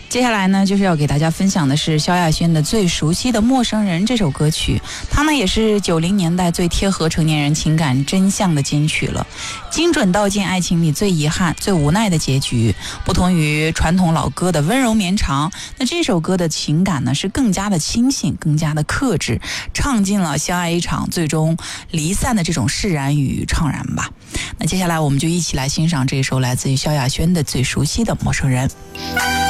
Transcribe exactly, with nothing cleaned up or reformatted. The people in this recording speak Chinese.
接下来呢，就是要给大家分享的是萧亚轩的最熟悉的《陌生人》这首歌曲，它呢也是九零年代最贴合成年人情感真相的金曲了，精准道尽爱情里最遗憾、最无奈的结局。不同于传统老歌的温柔绵长，那这首歌的情感呢是更加的清醒、更加的克制，唱尽了相爱一场最终离散的这种释然与怅然吧。那接下来我们就一起来欣赏这首来自于萧亚轩的最熟悉的《陌生人》。